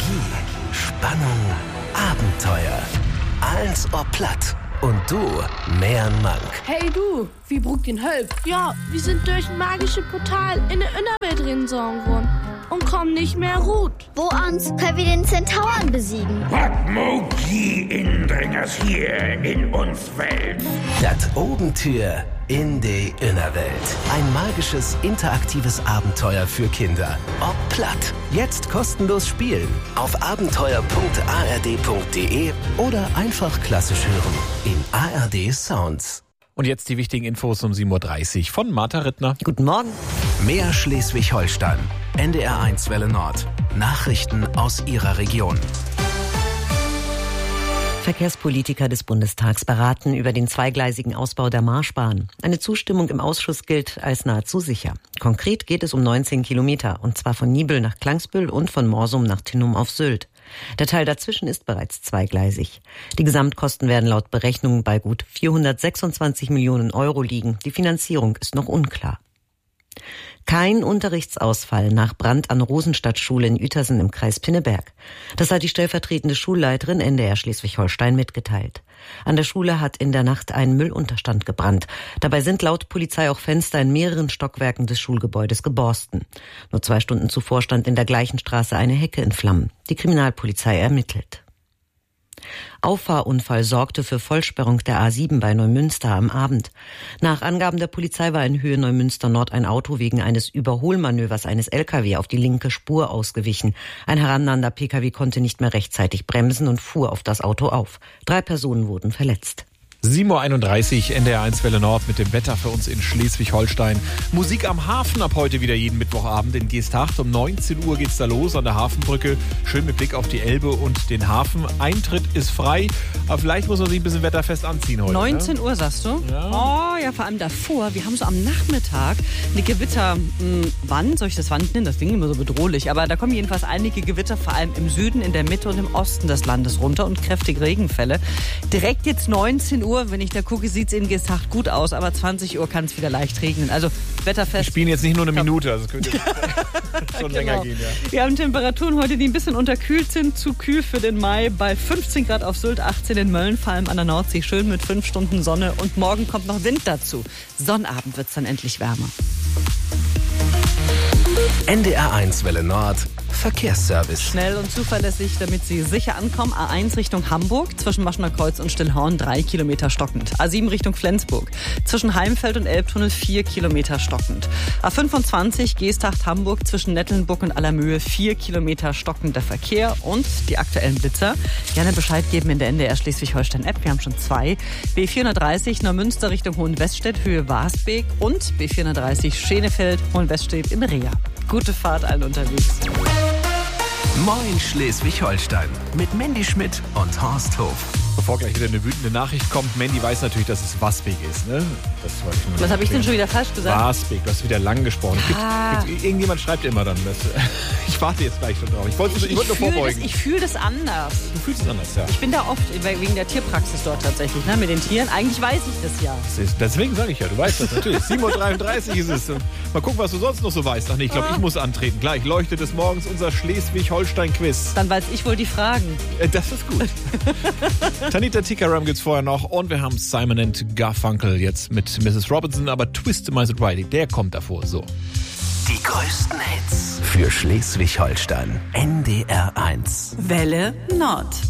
Spannung, Abenteuer. Eins ob platt und du mehr Mank. Hey du, wie Bruck den Hölp? Ja, wir sind durch ein magisches Portal in der Innerwelt reingesogen worden und kommen nicht mehr ruht. Wo ans können wir den Zentauren besiegen? Was mag die Indringers hier in uns Welt? Das Obentür in die Innerwelt. Ein magisches, interaktives Abenteuer für Kinder. Ob platt. Jetzt kostenlos spielen. Auf abenteuer.ard.de oder einfach klassisch hören. In ARD Sounds. Und jetzt die wichtigen Infos um 7.30 Uhr von Martha Rittner. Guten Morgen. Mehr Schleswig-Holstein. NDR1 Welle Nord. Nachrichten aus Ihrer Region. Verkehrspolitiker des Bundestags beraten über den zweigleisigen Ausbau der Marschbahn. Eine Zustimmung im Ausschuss gilt als nahezu sicher. Konkret geht es um 19 Kilometer, und zwar von Nibel nach Klangsbüll und von Morsum nach Tinnum auf Sylt. Der Teil dazwischen ist bereits zweigleisig. Die Gesamtkosten werden laut Berechnungen bei gut 426 Millionen Euro liegen. Die Finanzierung ist noch unklar. Kein Unterrichtsausfall nach Brand an Rosenstadtschule in Uetersen im Kreis Pinneberg. Das hat die stellvertretende Schulleiterin NDR Schleswig-Holstein mitgeteilt. An der Schule hat in der Nacht ein Müllunterstand gebrannt. Dabei sind laut Polizei auch Fenster in mehreren Stockwerken des Schulgebäudes geborsten. Nur 2 Stunden zuvor stand in der gleichen Straße eine Hecke in Flammen. Die Kriminalpolizei ermittelt. Auffahrunfall sorgte für Vollsperrung der A7 bei Neumünster am Abend. Nach Angaben der Polizei war in Höhe Neumünster Nord ein Auto wegen eines Überholmanövers eines LKW auf die linke Spur ausgewichen. Ein herannahender PKW konnte nicht mehr rechtzeitig bremsen und fuhr auf das Auto auf. 3 Personen wurden verletzt. 7.31 Uhr, NDR1 Welle Nord mit dem Wetter für uns in Schleswig-Holstein. Musik am Hafen ab heute wieder jeden Mittwochabend in Geesthacht. Um 19 Uhr geht's da los an der Hafenbrücke. Schön mit Blick auf die Elbe und den Hafen. Eintritt ist frei, aber vielleicht muss man sich ein bisschen wetterfest anziehen heute. 19 Uhr, sagst du? Ja. Oh, ja, vor allem davor. Wir haben so am Nachmittag eine Gewitterwand. Soll ich das Wand nennen? Das klingt immer so bedrohlich. Aber da kommen jedenfalls einige Gewitter, vor allem im Süden, in der Mitte und im Osten des Landes runter und kräftige Regenfälle. Direkt jetzt 19 Uhr, wenn ich da gucke, sieht es in Geesthacht gut aus, aber 20 Uhr kann es wieder leicht regnen. Also wetterfest. Wir spielen jetzt nicht nur eine Minute, also es könnte schon länger gehen. Ja. Wir haben Temperaturen heute, die ein bisschen unterkühlt sind, zu kühl für den Mai. Bei 15 Grad auf Sylt, 18 in Mölln, vor allem an der Nordsee, schön mit 5 Stunden Sonne. Und morgen kommt noch Wind dazu. Sonnabend wird es dann endlich wärmer. NDR1 Welle Nord. Verkehrsservice. Schnell und zuverlässig, damit Sie sicher ankommen. A1 Richtung Hamburg, zwischen Maschener Kreuz und Stillhorn 3 Kilometer stockend. A7 Richtung Flensburg, zwischen Heimfeld und Elbtunnel 4 Kilometer stockend. A25 Geesthacht Hamburg, zwischen Nettelnburg und Allermöhe 4 Kilometer stockender Verkehr. Und die aktuellen Blitzer, gerne Bescheid geben in der NDR Schleswig-Holstein-App. Wir haben schon 2. B430 Neumünster Richtung Hohenweststedt, Höhe Wasbeek. Und B430 Schenefeld, Hohenweststedt in Rea. Gute Fahrt allen unterwegs. Moin Schleswig-Holstein mit Mandy Schmidt und Horst Hof. Bevor gleich wieder eine wütende Nachricht kommt, Mandy weiß natürlich, dass es Wasbeek ist, ne? Das wollte ich nur Was habe ich denn schon wieder falsch gesagt? Wasbeek, du hast wieder lang gesprochen. Irgendjemand schreibt immer dann. Ich warte jetzt gleich schon drauf. Ich wollte nur vorbeugen. Ich fühle das anders. Du fühlst es anders, ja. Ich bin da oft wegen der Tierpraxis dort tatsächlich, ne, mit den Tieren. Eigentlich weiß ich das ja. Deswegen sage ich ja, du weißt das natürlich. 7.33 Uhr ist es. Mal gucken, was du sonst noch so weißt. Ach nee, ich glaube, ich muss antreten. Gleich leuchtet es morgens unser Schleswig-Holstein-Quiz. Dann weiß ich wohl die Fragen. Das ist gut. Tanita Tikaram gibt's vorher noch und wir haben Simon & Garfunkel jetzt mit Mrs. Robinson, aber Twist My Sobriety, der kommt davor, so. Die größten Hits für Schleswig-Holstein. NDR1. Welle Nord.